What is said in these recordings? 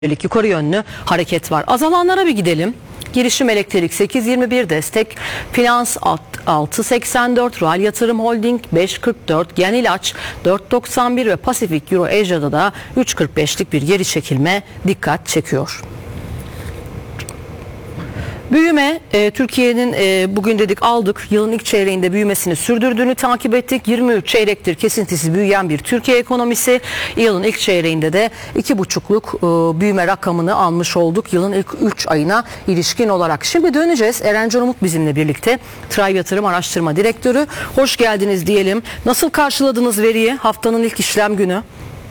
yukarı yönlü hareket var. Azalanlara bir gidelim. Girişim Elektrik 8.21 destek, Finans 6.84, Royal Yatırım Holding 5.44, Gen İlaç 4.91 ve Pasifik Euro Asia'da da 3.45'lik bir geri çekilme dikkat çekiyor. Büyüme, Türkiye'nin bugün dedik aldık, yılın ilk çeyreğinde büyümesini sürdürdüğünü takip ettik. 23 çeyrektir kesintisiz büyüyen bir Türkiye ekonomisi. Yılın ilk çeyreğinde de 2,5'luk büyüme rakamını almış olduk. Yılın ilk 3 ayına ilişkin olarak. Şimdi döneceğiz. Erencan Umut bizimle birlikte. Tribe Yatırım Araştırma Direktörü. Hoş geldiniz diyelim. Nasıl karşıladınız veriyi? Haftanın ilk işlem günü.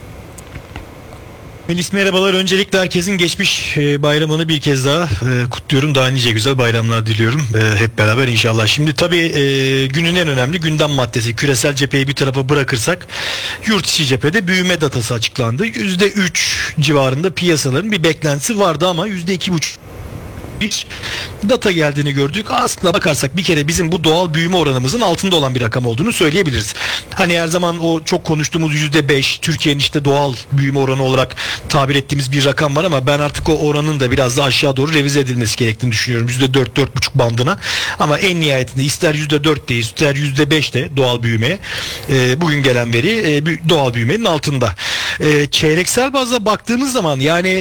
Melis merhabalar. Öncelikle herkesin geçmiş bayramını bir kez daha kutluyorum. Daha nice güzel bayramlar diliyorum. Hep beraber inşallah. Şimdi tabii günün en önemli gündem maddesi. Küresel cepheyi bir tarafa bırakırsak yurt içi cephede büyüme datası açıklandı. %3 civarında piyasaların bir beklentisi vardı ama %2,5 bir data geldiğini gördük. Aslına bakarsak bir kere bizim bu doğal büyüme oranımızın altında olan bir rakam olduğunu söyleyebiliriz. Hani her zaman o çok konuştuğumuz %5 Türkiye'nin işte doğal büyüme oranı olarak tabir ettiğimiz bir rakam var ama ben artık o oranın da biraz daha aşağı doğru revize edilmesi gerektiğini düşünüyorum. %4-4,5 bandına. Ama en nihayetinde ister %4 de ister %5 de doğal büyümeye bugün gelen veri doğal büyümenin altında. Çeyreksel bazda baktığımız zaman yani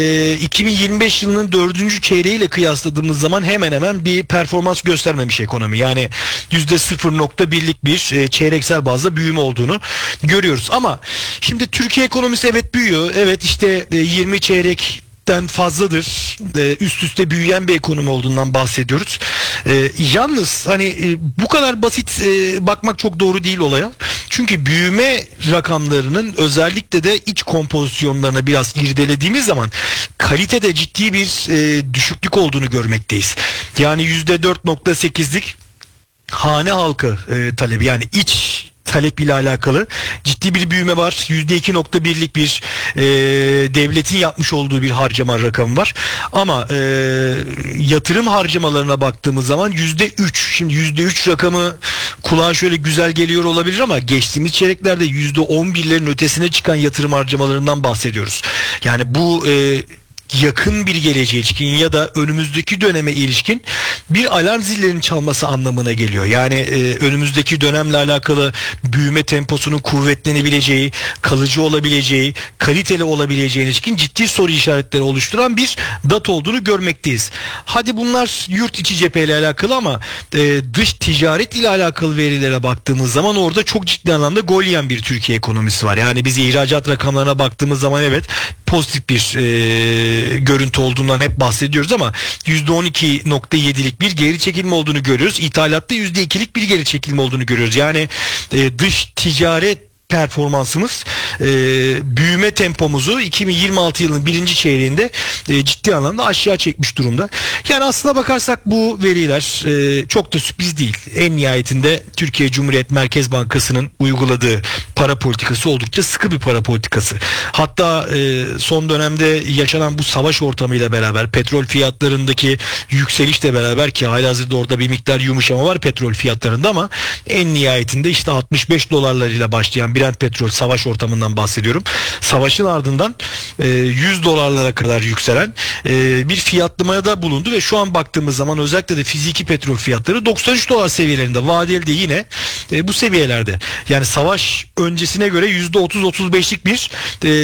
2025 yılının 4. çeyreğiyle kıyasladığımız zaman hemen hemen bir performans göstermemiş ekonomi. Yani %0,1'lik bir çeyreksel bazda büyüme olduğunu görüyoruz. Ama şimdi Türkiye ekonomisi evet büyüyor. Evet işte 20 çeyrekten fazladır üst üste büyüyen bir ekonomi olduğundan bahsediyoruz. Yalnız hani bu kadar basit bakmak çok doğru değil olaya. Çünkü büyüme rakamlarının özellikle de iç kompozisyonlarına biraz irdelediğimiz zaman kalitede ciddi bir düşüklük olduğunu görmekteyiz. Yani %4,8'lik hane halkı talebi, yani iç talep ile alakalı ciddi bir büyüme var. %2,1'lik bir devletin yapmış olduğu bir harcama rakamı var. Ama yatırım harcamalarına baktığımız zaman %3. Şimdi %3 rakamı kulağa şöyle güzel geliyor olabilir ama geçtiğimiz çeyreklerde %11'lerin ötesine çıkan yatırım harcamalarından bahsediyoruz. Yani bu yakın bir geleceğe ilişkin ya da önümüzdeki döneme ilişkin bir alarm zillerinin çalması anlamına geliyor. Yani önümüzdeki dönemle alakalı büyüme temposunun kuvvetlenebileceği, kalıcı olabileceği, kaliteli olabileceğine ilişkin ciddi soru işaretleri oluşturan bir data olduğunu görmekteyiz. Hadi bunlar yurt içi cepheyle alakalı ama dış ticaret ile alakalı verilere baktığımız zaman orada çok ciddi anlamda gol yiyen bir Türkiye ekonomisi var. Yani biz ihracat rakamlarına baktığımız zaman evet pozitif bir görüntü olduğundan hep bahsediyoruz ama %12,7'lik bir geri çekilme olduğunu görüyoruz. İthalatta %2'lik bir geri çekilme olduğunu görüyoruz. Yani dış ticaret performansımız büyüme tempomuzu 2026 yılının birinci çeyreğinde ciddi anlamda aşağı çekmiş durumda. Yani aslına bakarsak bu veriler çok da sürpriz değil. En nihayetinde Türkiye Cumhuriyet Merkez Bankası'nın uyguladığı para politikası oldukça sıkı bir para politikası. Hatta son dönemde yaşanan bu savaş ortamıyla beraber petrol fiyatlarındaki yükselişle beraber ki halihazırda orada bir miktar yumuşama var petrol fiyatlarında ama en nihayetinde işte 65 dolarlarıyla başlayan Brent petrol savaş ortamından bahsediyorum. Savaşın ardından 100 dolarlara kadar yükselen bir fiyatlamaya da bulundu ve şu an baktığımız zaman özellikle de fiziki petrol fiyatları 93 dolar seviyelerinde, vadeli de yine bu seviyelerde. Yani savaş öncesine göre %30-35'lik bir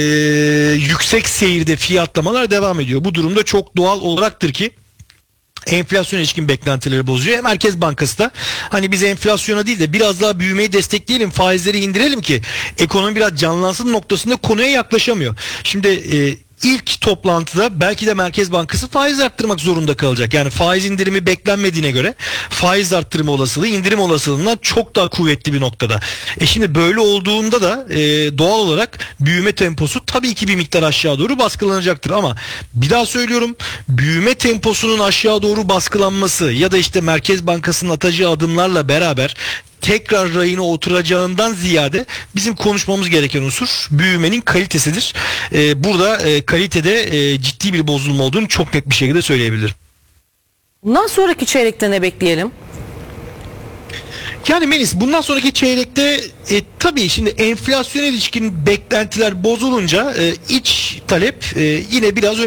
yüksek seyirde fiyatlamalar devam ediyor. Bu durumda çok doğal olaraktır ki enflasyon ilişkin beklentileri bozuyor. Hem Merkez Bankası da hani biz enflasyona değil de biraz daha büyümeyi destekleyelim, faizleri indirelim ki ekonomi biraz canlansın noktasında konuya yaklaşamıyor. Şimdi ilk toplantıda belki de Merkez Bankası faiz arttırmak zorunda kalacak. Yani faiz indirimi beklenmediğine göre faiz arttırma olasılığı indirim olasılığından çok daha kuvvetli bir noktada. Şimdi böyle olduğunda da doğal olarak büyüme temposu tabii ki bir miktar aşağı doğru baskılanacaktır ama bir daha söylüyorum, büyüme temposunun aşağı doğru baskılanması ya da işte Merkez Bankası'nın atacağı adımlarla beraber tekrar rayına oturacağından ziyade bizim konuşmamız gereken unsur büyümenin kalitesidir. Burada kalitede ciddi bir bozulma olduğunu çok net bir şekilde söyleyebilirim. Bundan sonraki çeyrekte ne bekleyelim? Yani Melis, bundan sonraki çeyrekte tabii şimdi enflasyona ilişkin beklentiler bozulunca iç talep yine biraz